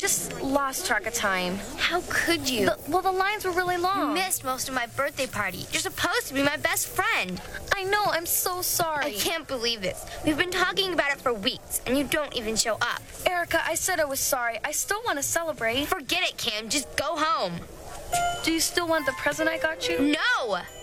just lost track of time. How could you? The lines were really long. You missed most of my birthday party. You're supposed to be my best friend. I know, I'm so sorry. I can't believe this. We've been talking about it for weeks, and you don't even show up. Erica, I said I was sorry. I still want to celebrate. Forget it, Kim. Just go home. Do you still want the present I got you? No!